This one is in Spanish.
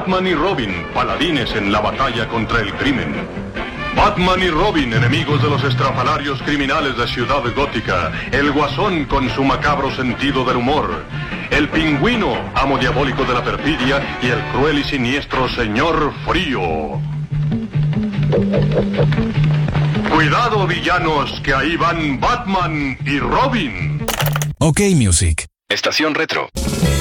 Batman y Robin, paladines en la batalla contra el crimen. Batman y Robin, enemigos de los estrafalarios criminales de Ciudad Gótica. El Guasón con su macabro sentido del humor. El Pingüino, amo diabólico de la perfidia. Y el cruel y siniestro Señor Frío. Cuidado, villanos, que ahí van Batman y Robin. OK Music. Estación Retro.